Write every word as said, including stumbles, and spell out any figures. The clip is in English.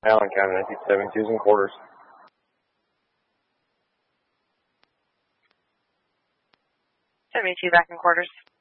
Allen County, nineteen seventy-two and quarters. seventy-two back in quarters.